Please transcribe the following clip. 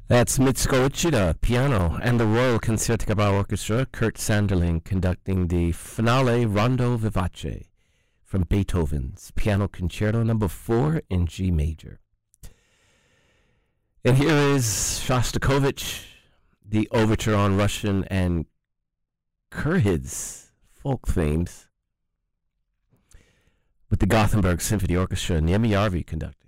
That's Mitsuko Uchida, piano, and the Royal Concertgebouw Orchestra, Kurt Sanderling conducting the Finale Rondo Vivace from Beethoven's Piano Concerto No. 4 in G major. And here is Shostakovich, the overture on Russian and Kyrgyz folk themes, with the Gothenburg Symphony Orchestra, Niemi Järvi conducting.